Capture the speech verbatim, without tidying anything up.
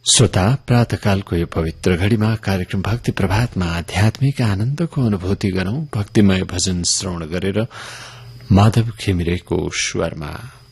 श्रोता, प्रातकालको यो पवित्र घड़ीमा कार्यक्रम भक्ति प्रभातमा आध्यात्मिक आनन्दको अनुभूति गरौं। भक्तिमय भजन श्रवण गरेर माधव घिमिरेको स्वरमा